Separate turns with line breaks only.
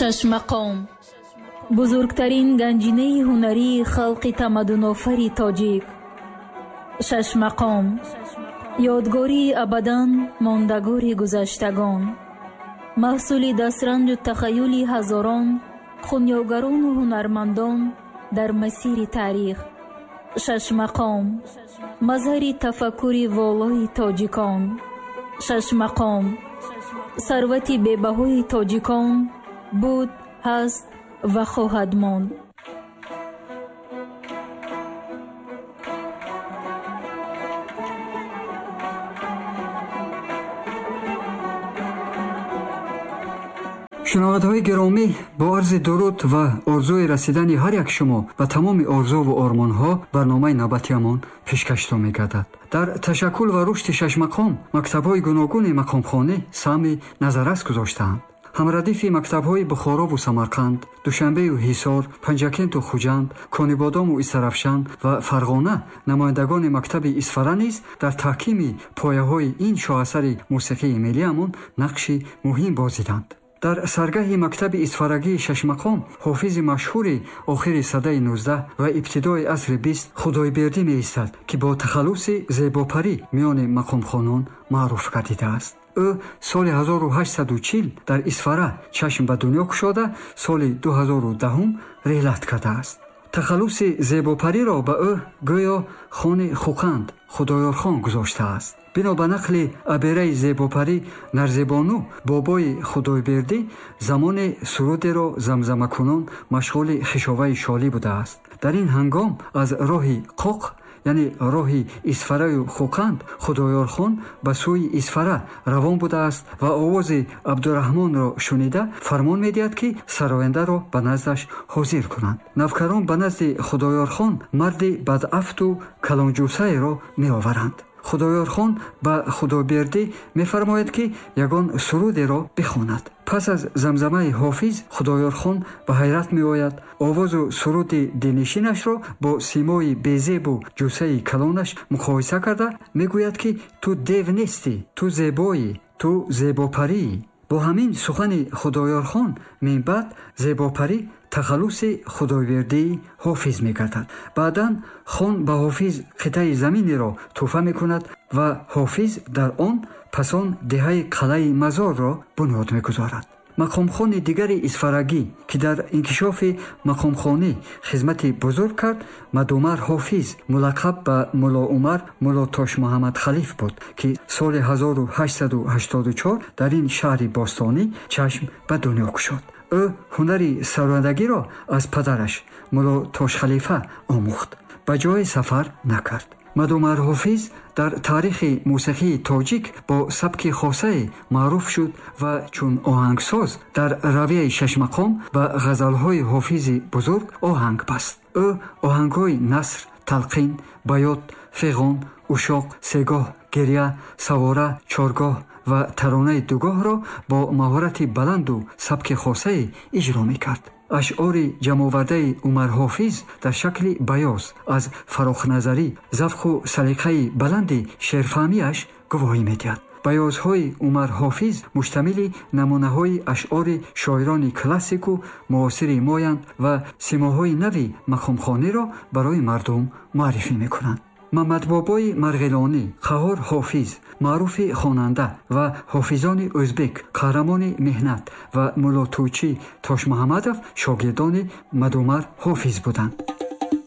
шашмақом бузургтарин ганҷинаи ҳунарии халқи тамаддунофари тоҷик. шашмақом ёдгории абадан мондагори гузаштагон, маҳсули дастранҷу тахайюли ҳазорон хунёгарону ҳунармандон дар масири таърих. шашмақом мазҳари тафаккури волои тоҷикон. шашмақом сарвати бебаҳои тоҷикон буд, ҳаст ва хоҳад монд.
шунавандаҳои гиромӣ, бо арзи дуруд ва орзуи расидани ҳар як шумо ба тамоми орзуву ормонҳо барномаи навбатиамон пешкаштон мегардад. дар ташаккул ва рушди шашмақом мактабҳои гуногуни мақомхонӣ сами назаррас гузоштаанд. ҳамрадифи мактабҳои Бухорову Самарқанд, Душанбею Ҳисор, Панҷакенту Хуҷанд, Конибодому Истарафшан ва Фарғона намояндагони мактаби Исфара низ дар таҳкими пояҳои ин шоҳасари мусиқии миллиамон нақши муҳим бозиданд. дар саргаҳи мактаби исфарагии шашмақом ҳофизи машҳури охири садаи 19 ва ибтидои асри 20 Худойбердӣ меистад, ки бо тахаллуси зебопарӣ миёни мақомхонон маъруф гардидааст. ӯ соли 1840 дар Исфара чашм ба дунё кушода, соли 2010 реҳлат кардааст. тахаллуси зебопариро ба ӯ гӯё хони Хуканд Худоёрхон гузоштааст. бино ба нақли абераи зебопарӣ Нарзебону бобои Худойбердӣ замоне сурудеро замзамакунон машғули хишоваи шолӣ будааст. дар ин ҳангом аз роҳи Қоқ, яъне роҳи Исфараю Хуканд, Худоёрхон ба сӯи Исфара равон будааст ва овози Абдураҳмонро шунида фармон медиҳад, ки сарояндаро ба наздаш ҳозир кунанд. навкарон ба назди Худоёрхон марди бадафту калонҷусаеро меоваранд. Худоёрхон ба Худойбердӣ мефармояд, ки ягон сурудеро бихонад. пас аз замзамаи ҳофиз Худоёрхон ба ҳайрат меояд, овозу суруди дилнишинашро бо симои безебу ҷусаи калонаш муқоиса карда мегӯяд, ки ту дев нестӣ, ту зебоӣ, ту зебопарии. бо ҳамин сухани Худоёрхон минбаъд зебопарӣ тахаллуси Худойбердии ҳофиз мегардад. баъдан хон ба ҳофиз қитъаи заминеро тӯҳфа мекунад ва ҳофиз дар он пас он деҳаи қалъаи Мазорро бунёд мегузорад. мақомхони дигари исфарагӣ, ки дар инкишофи мақомхонӣ хизмати бузург кард, Мадумар ҳофиз, мулаққаб ба Мулло Умар Мулло Тошмуҳаммад Халиф буд, ки соли 1884 дар ин шаҳри бостонӣ чашм ба дунё кушод. ӯ ҳунари сарояндагиро аз падараш Мулло Тошхалифа омӯхт, ба ҷое сафар накард. Мадумар ҳофиз дар таърихи мусиқии тоҷик бо сабки хосае маъруф шуд ва чун оҳангсоз дар равияи шашмақом ба ғазалҳои ҳофизи бузург оҳанг баст. ӯ оҳангҳои наср, талқин, байот, фиғон, ушоқ, сегоҳ, гирья, савора, чоргоҳ ва таронаи дугоҳро бо маҳорати баланду сабки хосае иҷро мекард. ашъори ҷамъовардаи Умар ҳофиз дар шакли баёз аз фарохназарӣ, завқу салиқаи баланди шеърфаҳмиаш гувоҳӣ медиҳад. баёзҳои Умар ҳофиз муштамили намунаҳои ашъори шоирони классику муосири моянд ва симоҳои нави мақомхониро барои мардум муаррифӣ мекунанд. Мамадбобои Марғилонӣ, Қаҳор ҳофиз, маъруфи хонанда ва ҳофизони ӯзбек, қаҳрамони меҳнат ва Мулло Тӯчӣ Тошмуҳаммадов шогирдони Мадумар ҳофиз буданд.